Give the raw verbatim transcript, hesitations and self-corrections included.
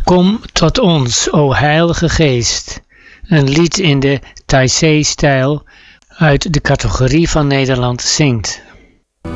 Kom tot ons, o Heilige Geest, een lied in de Taizé-stijl uit de categorie van Nederland zingt.